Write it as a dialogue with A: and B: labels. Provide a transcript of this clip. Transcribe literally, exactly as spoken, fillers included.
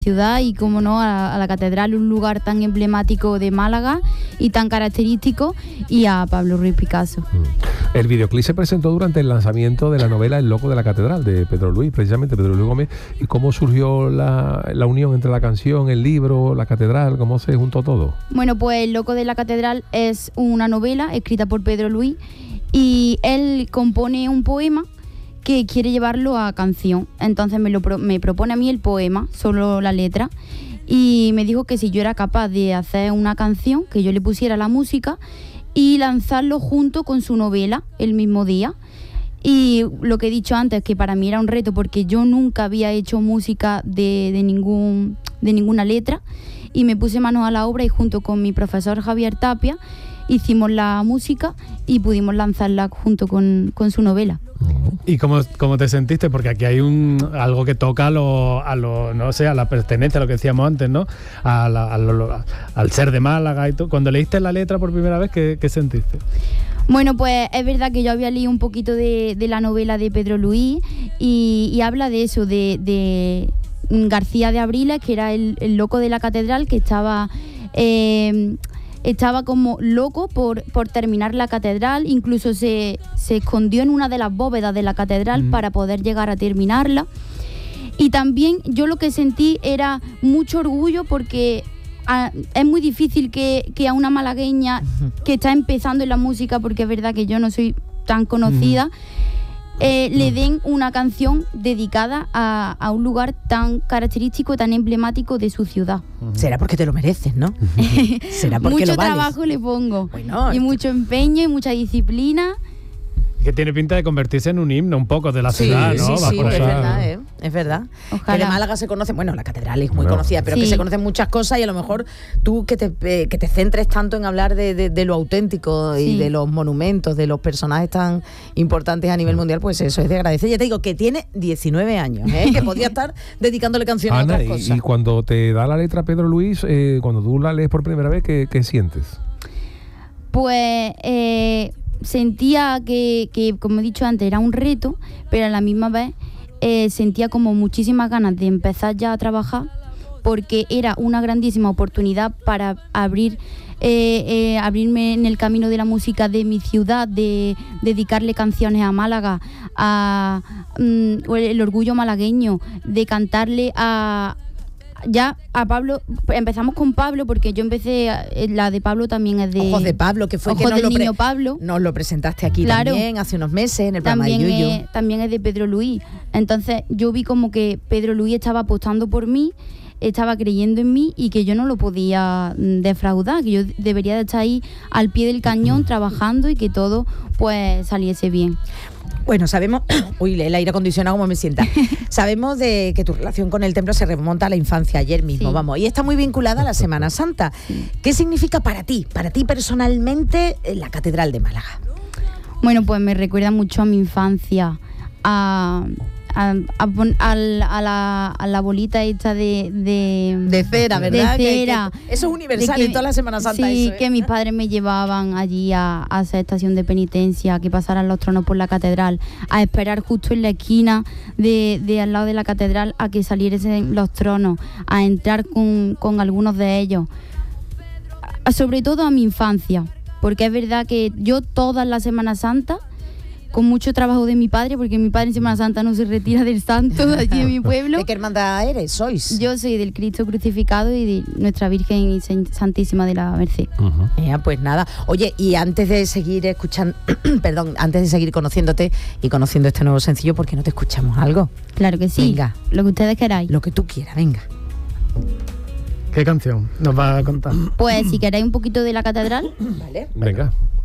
A: ciudad y, como no, a, a la catedral, un lugar tan emblemático de Málaga y tan característico, y a Pablo Ruiz Picasso.
B: El videoclip se presentó durante el lanzamiento de la novela El loco de la catedral, de Pedro Luis, precisamente Pedro Luis Gómez. ¿Y cómo surgió la, la unión entre la canción, el libro, la catedral? ¿Cómo se juntó todo?
A: Bueno, pues El loco de la catedral es una novela escrita por Pedro Luis, y él compone un poema que quiere llevarlo a canción. Entonces me, lo, me propone a mí el poema, solo la letra, y me dijo que si yo era capaz de hacer una canción, que yo le pusiera la música y lanzarlo junto con su novela el mismo día. Y lo que he dicho antes, que para mí era un reto, porque yo nunca había hecho música de, de, ningún, de ninguna letra, y me puse manos a la obra, y junto con mi profesor Javier Tapia hicimos la música y pudimos lanzarla junto con, con su novela.
C: ¿Y cómo, cómo te sentiste? Porque aquí hay un algo que toca a lo, a lo no sé, a la pertenencia, a lo que decíamos antes, ¿no? A la, a lo, a, al ser de Málaga y todo. Cuando leíste la letra por primera vez, ¿qué, qué sentiste?
A: Bueno, pues es verdad que yo había leído un poquito de, de la novela de Pedro Luis, y, y habla de eso, de, de García de Abriles, que era el, el loco de la catedral, que estaba... Eh, Estaba como loco por, por terminar la catedral, incluso se, se escondió en una de las bóvedas de la catedral mm. para poder llegar a terminarla. Y también yo lo que sentí era mucho orgullo, porque a, es muy difícil que, que a una malagueña que está empezando en la música, porque es verdad que yo no soy tan conocida, mm. Eh, le den una canción dedicada a, a un lugar tan característico, tan emblemático de su ciudad.
D: Será porque te lo mereces, ¿no? Será porque
A: mucho
D: lo vales.
A: Trabajo le pongo,
D: bueno,
A: y
D: esto...
A: mucho empeño y mucha disciplina.
C: Que tiene pinta de convertirse en un himno un poco de la
D: sí,
C: ciudad, ¿no?
D: Sí,
C: Va
D: sí,
C: por
D: es
C: esa...
D: verdad, ¿eh? Es verdad.
A: Ojalá.
D: Que de Málaga se conoce, bueno, la catedral es muy
B: bueno,
D: conocida, pero
A: sí.
D: que se conocen muchas cosas, y a lo mejor tú que te, eh, que te centres tanto en hablar de, de, de lo auténtico sí. y de los monumentos, de los personajes tan importantes a nivel mundial, pues eso es de agradecer. Ya te digo que tiene diecinueve años, ¿eh? Que podría estar dedicándole canciones
B: Ana,
D: a otras cosas.
B: Y, y cuando te da la letra Pedro Luis, eh, cuando tú la lees por primera vez, ¿qué, qué sientes?
A: Pues... Eh, sentía que, que, como he dicho antes, era un reto, pero a la misma vez eh, sentía como muchísimas ganas de empezar ya a trabajar, porque era una grandísima oportunidad para abrir eh, eh, abrirme en el camino de la música de mi ciudad, de dedicarle canciones a Málaga, a mm, el orgullo malagueño, de cantarle a... Ya a Pablo, empezamos con Pablo, porque yo empecé, la de Pablo también es de...
D: Ojos de Pablo, que fue
A: Ojos
D: que nos
A: del
D: lo, pre-
A: niño Pablo.
D: nos lo presentaste aquí
A: Claro.
D: también hace unos meses en el programa
A: También
D: de Yuyu.
A: es, también es de Pedro Luis. Entonces yo vi como que Pedro Luis estaba apostando por mí, estaba creyendo en mí, y que yo no lo podía defraudar, que yo debería de estar ahí al pie del cañón trabajando, y que todo pues saliese bien.
D: Bueno, sabemos... Uy, el aire acondicionado, cómo me sienta. Sabemos de que tu relación con el templo se remonta a la infancia, ayer mismo, sí. vamos, y está muy vinculada a la Semana Santa. Sí. ¿Qué significa para ti, para ti personalmente, la Catedral de Málaga?
A: Bueno, pues me recuerda mucho a mi infancia, a... A, a, a, a, la, a la bolita esta de... De,
D: de cera, ¿verdad?
A: De cera.
D: Que, que eso es universal que, en toda la Semana Santa.
A: Sí,
D: eso, ¿eh?
A: Que mis padres me llevaban allí a, a hacer estación de penitencia, que pasaran los tronos por la catedral, a esperar justo en la esquina de, de al lado de la catedral a que saliesen los tronos, a entrar con, con algunos de ellos. Sobre todo a mi infancia, porque es verdad que yo todas las Semanas Santas, con mucho trabajo de mi padre, porque mi padre en Semana Santa no se retira del santo de allí en mi pueblo.
D: ¿De qué hermandad eres? ¿Sois?
A: Yo soy del Cristo Crucificado y de Nuestra Virgen y Santísima de la Merced.
D: Uh-huh. Ya, pues nada. Oye, y antes de seguir escuchando, perdón, antes de seguir conociéndote y conociendo este nuevo sencillo, ¿por qué no te escuchamos algo?
A: Claro que sí.
D: Venga.
A: Lo que ustedes queráis.
D: Lo que tú quieras, venga.
C: ¿Qué canción nos va a contar?
A: Pues si queréis un poquito de la catedral.
D: Vale.
B: Venga.